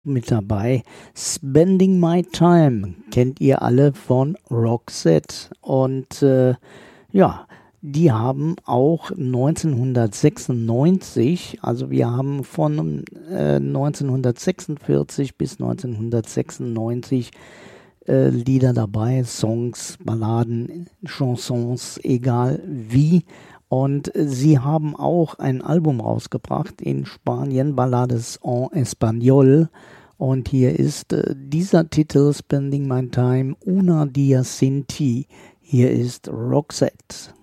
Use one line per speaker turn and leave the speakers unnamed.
mit dabei. Spending My Time kennt ihr alle von Roxette. Und ja, die haben auch 1996, also wir haben von 1946 bis 1996 Lieder dabei, Songs, Balladen, Chansons, egal wie. Und sie haben auch ein Album rausgebracht in Spanien, Ballades en Español. Und hier ist dieser Titel, Spending My Time, Una Dia Sin Ti. Hier ist Roxette.